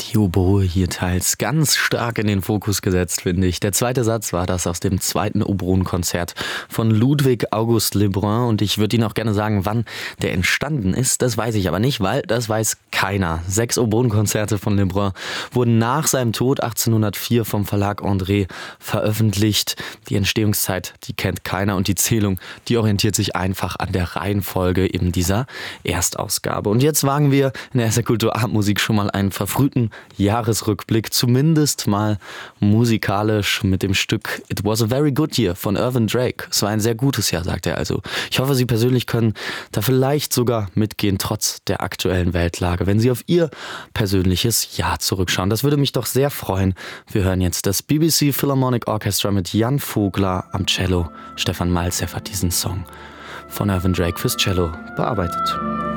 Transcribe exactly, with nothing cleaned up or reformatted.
Die Oboe hier teils ganz stark in den Fokus gesetzt, finde ich. Der zweite Satz war das aus dem zweiten Oboenkonzert von Ludwig August Lebrun und ich würde Ihnen auch gerne sagen, wann der entstanden ist. Das weiß ich aber nicht, weil das weiß keiner. Sechs Oboenkonzerte von Lebrun wurden nach seinem Tod achtzehnhundertvier vom Verlag André veröffentlicht. Die Entstehungszeit, die kennt keiner und die Zählung, die orientiert sich einfach an der Reihenfolge eben dieser Erstausgabe. Und jetzt wagen wir in der S R Kultur Abendmusik schon mal einen verfrühten Jahresrückblick, zumindest mal musikalisch mit dem Stück It Was a Very Good Year von Irvin Drake. Es war ein sehr gutes Jahr, sagt er also. Ich hoffe, Sie persönlich können da vielleicht sogar mitgehen, trotz der aktuellen Weltlage, wenn Sie auf Ihr persönliches Jahr zurückschauen. Das würde mich doch sehr freuen. Wir hören jetzt das B B C Philharmonic Orchestra mit Jan Vogler am Cello. Stefan Malzew hat diesen Song von Irvin Drake fürs Cello bearbeitet.